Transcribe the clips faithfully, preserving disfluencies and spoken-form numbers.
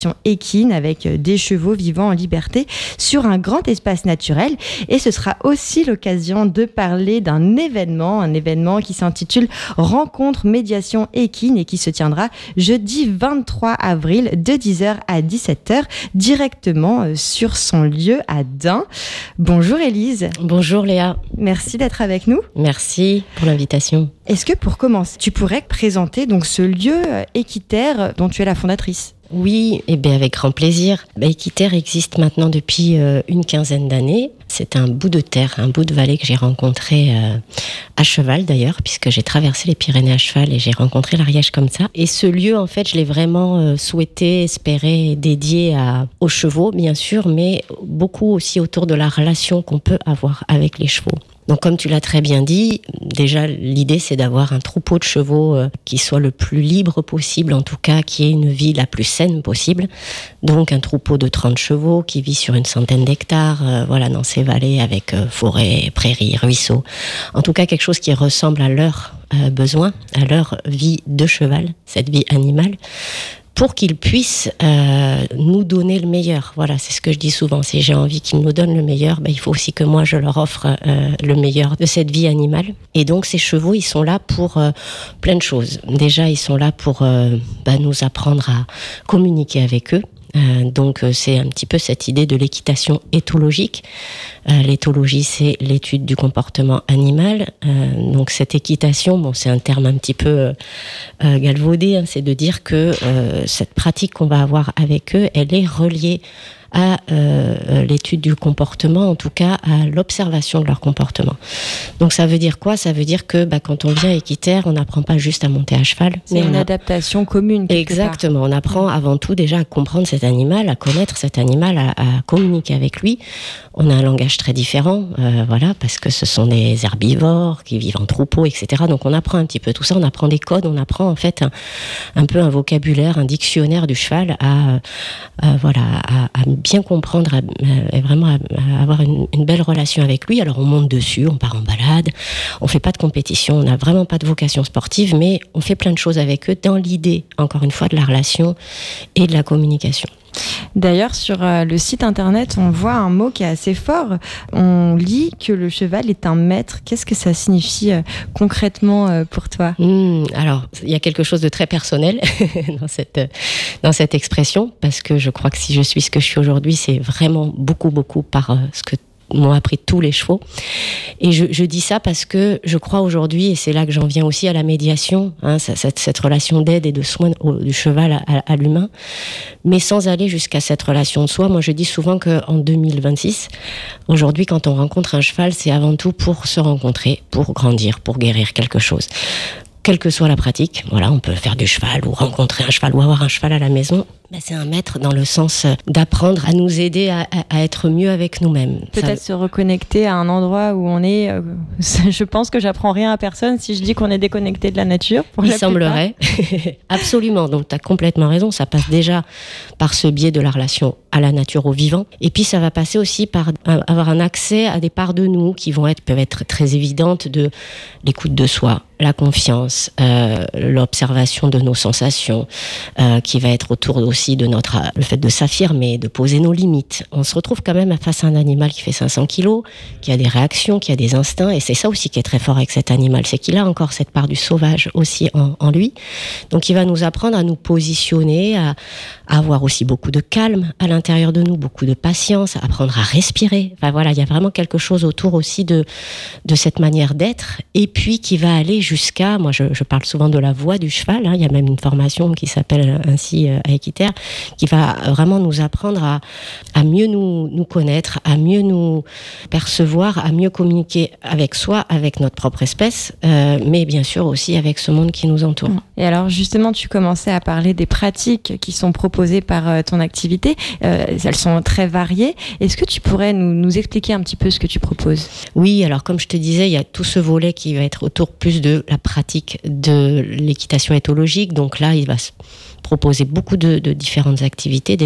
équine avec des chevaux vivant en liberté sur un grand espace naturel. Et ce sera aussi l'occasion de parler d'un événement, un événement qui s'intitule Rencontre Médiation Équine et qui se tiendra jeudi vingt-trois avril de dix heures à dix-sept heures directement sur son lieu à Dun. Bonjour Élise. Bonjour Léa. Merci d'être avec nous. Merci pour l'invitation. Est-ce que pour commencer, tu pourrais présenter donc ce lieu équiterre dont tu es la fondatrice ? Oui, et bien avec grand plaisir. Bah, Équiterre existe maintenant depuis euh, une quinzaine d'années. C'est un bout de terre, un bout de vallée que j'ai rencontré euh, à cheval d'ailleurs, puisque j'ai traversé les Pyrénées à cheval et j'ai rencontré l'Ariège comme ça. Et ce lieu, en fait, je l'ai vraiment euh, souhaité, espéré, dédié à, aux chevaux, bien sûr, mais beaucoup aussi autour de la relation qu'on peut avoir avec les chevaux. Donc comme tu l'as très bien dit, déjà l'idée c'est d'avoir un troupeau de chevaux euh, qui soit le plus libre possible, en tout cas qui ait une vie la plus saine possible. Donc un troupeau de trente chevaux qui vit sur une centaine d'hectares, euh, voilà, dans ces vallées avec euh, forêts, prairies, ruisseaux. En tout cas quelque chose qui ressemble à leurs euh, besoins, à leur vie de cheval, cette vie animale, pour qu'ils puissent euh, nous donner le meilleur. Voilà, c'est ce que je dis souvent. Si j'ai envie qu'ils nous donnent le meilleur, ben, il faut aussi que moi, je leur offre euh, le meilleur de cette vie animale. Et donc, ces chevaux, ils sont là pour euh, plein de choses. Déjà, ils sont là pour euh, ben, nous apprendre à communiquer avec eux. Euh, donc euh, c'est un petit peu cette idée de l'équitation éthologique. Euh, l'éthologie, c'est l'étude du comportement animal. Euh, donc cette équitation, bon, c'est un terme un petit peu euh, euh, galvaudé, hein, c'est de dire que euh, cette pratique qu'on va avoir avec eux, elle est reliée à euh, l'étude du comportement, en tout cas à l'observation de leur comportement. Donc ça veut dire quoi ? Ça veut dire que bah, quand on vient équiterre, on n'apprend pas juste à monter à cheval. C'est mais une a... adaptation commune. Exactement, part. On apprend avant tout déjà à comprendre cet animal, à connaître cet animal, à, à communiquer avec lui. On a un langage très différent, euh, voilà, parce que ce sont des herbivores qui vivent en troupeau, et cetera. Donc on apprend un petit peu tout ça, on apprend des codes, on apprend en fait un, un peu un vocabulaire, un dictionnaire du cheval à, à voilà, à, à bien comprendre et vraiment à, à avoir une, une belle relation avec lui. Alors on monte dessus, on part en balade, on fait pas de compétition, on n'a vraiment pas de vocation sportive, mais on fait plein de choses avec eux dans l'idée, encore une fois, de la relation et de la communication. D'ailleurs, sur euh, le site internet, on voit un mot qui est assez fort. On lit que le cheval est un maître. Qu'est-ce que ça signifie euh, concrètement euh, pour toi ? mmh, Alors, il y a quelque chose de très personnel dans cette, dans cette expression, parce que je crois que si je suis ce que je suis aujourd'hui, c'est vraiment beaucoup, beaucoup par euh, ce que m'ont appris tous les chevaux. Et je, je dis ça parce que je crois aujourd'hui, et c'est là que j'en viens aussi à la médiation, hein, cette, cette relation d'aide et de soin au, du cheval à, à, à l'humain, mais sans aller jusqu'à cette relation de soi. Moi, je dis souvent qu'en deux mille vingt-six, aujourd'hui, quand on rencontre un cheval, c'est avant tout pour se rencontrer, pour grandir, pour guérir quelque chose. Quelle que soit la pratique, voilà, on peut faire du cheval ou rencontrer un cheval ou avoir un cheval à la maison. Ben, c'est un maître dans le sens d'apprendre à nous aider à, à, à être mieux avec nous-mêmes. Peut-être Ça... se reconnecter à un endroit où on est. Euh, je pense que j'apprends rien à personne si je dis qu'on est déconnecté de la nature. Pour Il semblerait. Absolument. Donc tu as complètement raison. Ça passe déjà par ce biais de la relation à la nature, au vivant. Et puis ça va passer aussi par un, avoir un accès à des parts de nous qui vont être, peuvent être très évidentes, de l'écoute de soi, la confiance, euh, l'observation de nos sensations, euh, qui va être autour aussi de notre, le fait de s'affirmer, de poser nos limites. On se retrouve quand même face à un animal qui fait cinq cents kilos, qui a des réactions, qui a des instincts, et c'est ça aussi qui est très fort avec cet animal, c'est qu'il a encore cette part du sauvage aussi en, en lui. Donc il va nous apprendre à nous positionner, à, à avoir aussi beaucoup de calme à l'intérieur de nous, beaucoup de patience, à apprendre à respirer. Enfin voilà, il y a vraiment quelque chose autour aussi de, de cette manière d'être, et puis qui va aller jusqu'à, moi je, je parle souvent de la voix du cheval, hein, il y a même une formation qui s'appelle ainsi euh, à Équiterre, qui va vraiment nous apprendre à, à mieux nous, nous connaître, à mieux nous percevoir, à mieux communiquer avec soi, avec notre propre espèce, euh, mais bien sûr aussi avec ce monde qui nous entoure. Et alors justement, tu commençais à parler des pratiques qui sont proposées par euh, ton activité. Euh, elles sont très variées. Est-ce que tu pourrais nous, nous expliquer un petit peu ce que tu proposes ? Oui, alors comme je te disais, il y a tout ce volet qui va être autour plus de la pratique de l'équitation éthologique. Donc là, il va se proposer beaucoup de, de différentes activités. Déjà,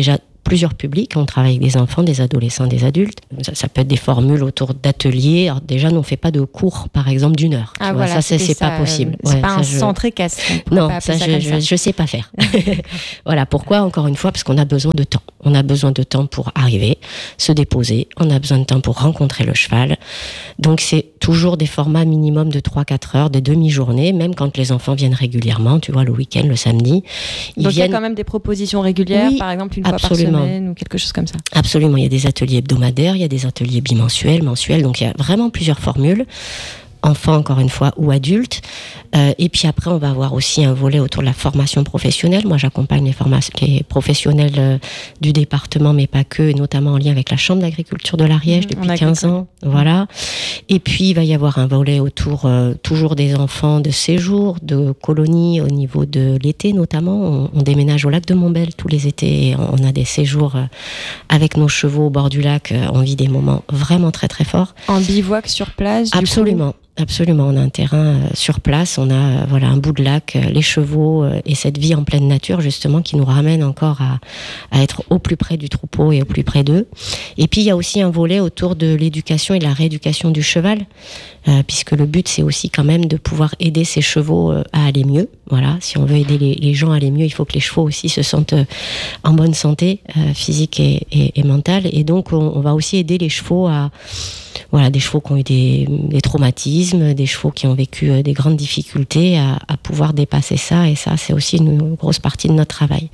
plusieurs publics. On travaille avec des enfants, des adolescents, des adultes. Ça, ça peut être des formules autour d'ateliers. Alors déjà, nous, on ne fait pas de cours, par exemple, d'une heure. Ah, voilà, vois, ça, c'est, c'est pas possible. C'est ouais, pas ça, un je... centre écasse. Non, ça, ça, je, je sais pas faire. Voilà, pourquoi, encore une fois, parce qu'on a besoin de temps. On a besoin de temps pour arriver, se déposer. On a besoin de temps pour rencontrer le cheval. Donc, c'est toujours des formats minimum de trois à quatre heures, des demi-journées, même quand les enfants viennent régulièrement, tu vois, le week-end, le samedi. Ils Donc, viennent... il y a quand même des propositions régulières, oui, par exemple, une absolument. fois par semaine ou quelque chose comme ça. Absolument. Il y a des ateliers hebdomadaires, il y a des ateliers bimensuels, mensuels. Donc, il y a vraiment plusieurs formules. Enfants, encore une fois, ou adultes. Euh, et puis après, on va avoir aussi un volet autour de la formation professionnelle. Moi, j'accompagne les, forma- les professionnels euh, du département, mais pas que, et notamment en lien avec la Chambre d'agriculture de l'Ariège mmh, depuis quinze ans. Voilà. Et puis, il va y avoir un volet autour euh, toujours des enfants de séjour, de colonies au niveau de l'été, notamment. On, on déménage au lac de Montbel tous les étés. Et on a des séjours euh, avec nos chevaux au bord du lac. Euh, on vit des moments vraiment très, très forts. En bivouac sur place, du Absolument. coup. Absolument, on a un terrain euh, sur place, on a euh, voilà un bout de lac, euh, les chevaux euh, et cette vie en pleine nature justement qui nous ramène encore à, à être au plus près du troupeau et au plus près d'eux. Et puis il y a aussi un volet autour de l'éducation et de la rééducation du cheval, euh, puisque le but c'est aussi quand même de pouvoir aider ces chevaux euh, à aller mieux. Voilà, si on veut aider les, les gens à aller mieux, il faut que les chevaux aussi se sentent euh, en bonne santé euh, physique et, et, et mentale. Et donc on, on va aussi aider les chevaux à Voilà, des chevaux qui ont eu des, des traumatismes, des chevaux qui ont vécu euh, des grandes difficultés à, à pouvoir dépasser ça. Et ça, c'est aussi une grosse partie de notre travail.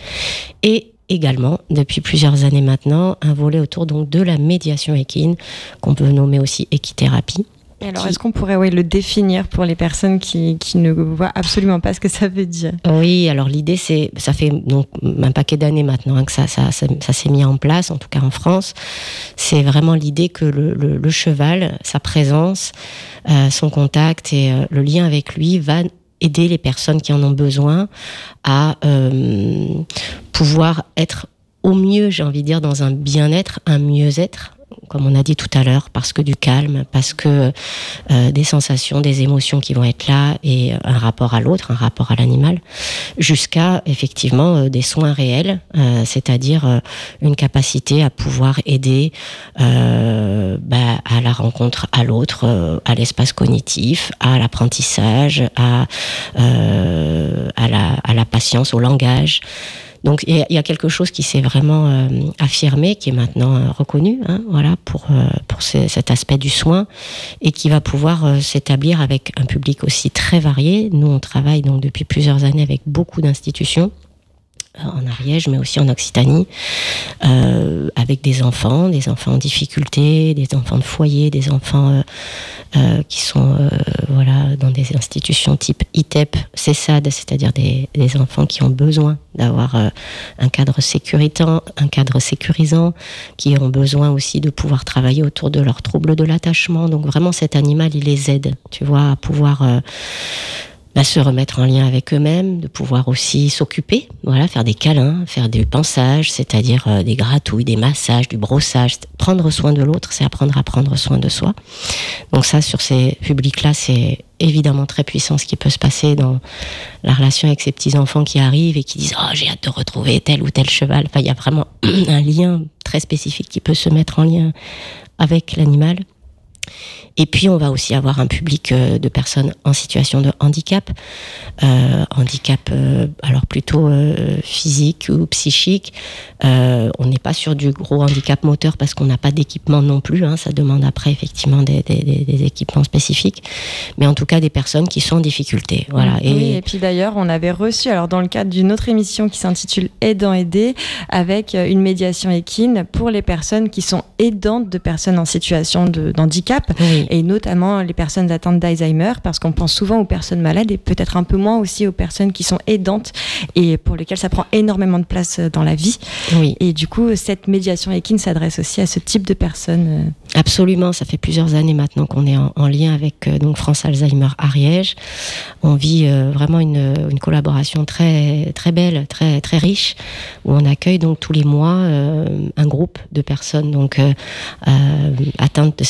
Et également, depuis plusieurs années maintenant, un volet autour donc de la médiation équine, qu'on peut nommer aussi équithérapie. Et alors, est-ce qu'on pourrait ouais, le définir pour les personnes qui, qui ne voient absolument pas ce que ça veut dire ? Oui, alors l'idée, c'est, ça fait donc un paquet d'années maintenant hein, que ça, ça, ça, ça s'est mis en place, en tout cas en France. C'est vraiment l'idée que le, le, le cheval, sa présence, euh, son contact et euh, le lien avec lui va aider les personnes qui en ont besoin à euh, pouvoir être au mieux, j'ai envie de dire, dans un bien-être, un mieux-être, comme on a dit tout à l'heure, parce que du calme, parce que euh, des sensations, des émotions qui vont être là et un rapport à l'autre, un rapport à l'animal, jusqu'à effectivement euh, des soins réels, euh, c'est-à-dire euh, une capacité à pouvoir aider euh, bah, à la rencontre à l'autre, euh, à l'espace cognitif, à l'apprentissage, à, euh, à, la, à la patience, au langage. Donc il y, y a quelque chose qui s'est vraiment euh, affirmé, qui est maintenant euh, reconnu, hein, voilà, pour euh, pour ce, cet aspect du soin, et qui va pouvoir euh, s'établir avec un public aussi très varié. Nous, on travaille donc depuis plusieurs années avec beaucoup d'institutions en Ariège, mais aussi en Occitanie, euh, avec des enfants, des enfants en difficulté, des enfants de foyer, des enfants euh, euh, qui sont euh, voilà, dans des institutions type I T E P, C E S A D, c'est-à-dire des, des enfants qui ont besoin d'avoir euh, un cadre sécurisant, un cadre sécurisant, qui ont besoin aussi de pouvoir travailler autour de leurs troubles de l'attachement. Donc vraiment, cet animal, il les aide, tu vois, à pouvoir... Euh, Bah, se remettre en lien avec eux-mêmes, de pouvoir aussi s'occuper, voilà, faire des câlins, faire des pansages, c'est-à-dire euh, des gratouilles, des massages, du brossage. Prendre soin de l'autre, c'est apprendre à prendre soin de soi. Donc ça, sur ces publics-là, c'est évidemment très puissant ce qui peut se passer dans la relation avec ces petits-enfants qui arrivent et qui disent « Oh, j'ai hâte de retrouver tel ou tel cheval ». Enfin, il y a vraiment un lien très spécifique qui peut se mettre en lien avec l'animal. Et puis, on va aussi avoir un public euh, de personnes en situation de handicap. Euh, handicap, euh, alors plutôt euh, physique ou psychique. Euh, on n'est pas sur du gros handicap moteur parce qu'on n'a pas d'équipement non plus. Hein, ça demande après, effectivement, des, des, des équipements spécifiques. Mais en tout cas, des personnes qui sont en difficulté. Voilà. Et... Oui, et puis d'ailleurs, on avait reçu, alors dans le cadre d'une autre émission qui s'intitule Aidant aider, avec une médiation équine pour les personnes qui sont aidantes de personnes en situation de, d'handicap. Oui. Et notamment les personnes atteintes d'Alzheimer, parce qu'on pense souvent aux personnes malades et peut-être un peu moins aussi aux personnes qui sont aidantes et pour lesquelles ça prend énormément de place dans la vie. Oui. Et du coup, cette médiation équine s'adresse aussi à ce type de personnes. Absolument, ça fait plusieurs années maintenant qu'on est en, en lien avec euh, donc France Alzheimer Ariège. On vit euh, vraiment une, une collaboration très très belle, très très riche, où on accueille donc tous les mois euh, un groupe de personnes donc euh, euh, atteintes de cette maladie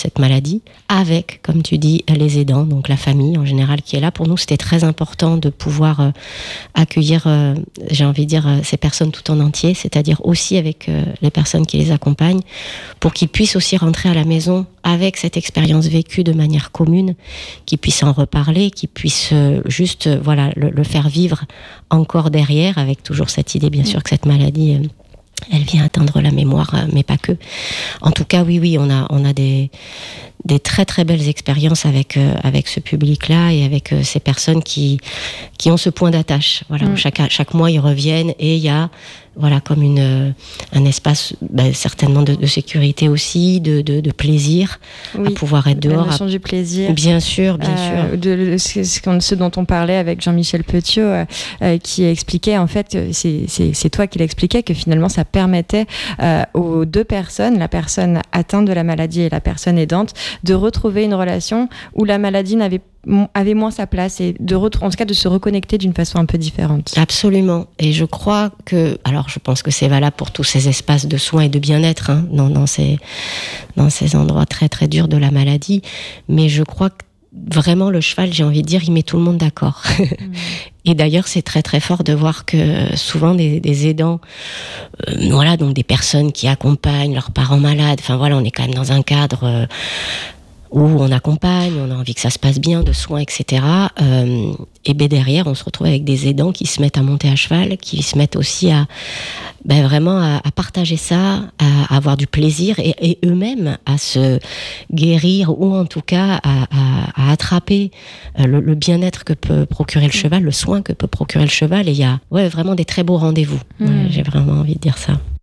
maladie, avec, comme tu dis, les aidants, donc la famille en général qui est là. Pour nous, c'était très important de pouvoir euh, accueillir, euh, j'ai envie de dire, euh, ces personnes tout en entier, c'est-à-dire aussi avec euh, les personnes qui les accompagnent, pour qu'ils puissent aussi rentrer à la maison avec cette expérience vécue de manière commune, qu'ils puissent en reparler, qu'ils puissent euh, juste euh, voilà, le, le faire vivre encore derrière, avec toujours cette idée, bien sûr, que cette maladie... Euh, elle vient atteindre la mémoire, mais pas que. En tout cas, oui, oui, on a, on a des, des très très belles expériences avec euh, avec ce public-là et avec euh, ces personnes qui qui ont ce point d'attache. Voilà, mmh. chaque chaque mois ils reviennent et il y a voilà comme une euh, un espace ben, certainement de, de sécurité aussi, de de, de plaisir, oui, à pouvoir être dehors. La notion à... du plaisir. Bien sûr, bien euh, sûr. De, de, de ce, ce dont on parlait avec Jean-Michel Petiot, euh, euh, qui expliquait en fait, que c'est c'est c'est toi qui l'expliquais, que finalement ça permettait euh, aux deux personnes, la personne atteinte de la maladie et la personne aidante, de retrouver une relation où la maladie n'avait avait moins sa place et de retrouver, en tout cas de se reconnecter d'une façon un peu différente. Absolument. Et je crois que, alors je pense que c'est valable pour tous ces espaces de soins et de bien-être, hein, dans, dans ces dans ces endroits très très durs de la maladie, mais je crois que vraiment le cheval, j'ai envie de dire, il met tout le monde d'accord. Mmh. Et d'ailleurs, c'est très très fort de voir que souvent des, des aidants, euh, voilà, donc des personnes qui accompagnent leurs parents malades. Enfin voilà, on est quand même dans un cadre euh, où on accompagne, on a envie que ça se passe bien, de soins, et cetera. Euh, et ben derrière, on se retrouve avec des aidants qui se mettent à monter à cheval, qui se mettent aussi à ben vraiment à, à partager ça, à, à avoir du plaisir et, et eux-mêmes à se guérir ou en tout cas à, à, à attraper le, le bien-être que peut procurer le cheval, le soin que peut procurer le cheval. Et il y a ouais, vraiment des très beaux rendez-vous. Mmh. Ouais, j'ai vraiment envie de dire ça.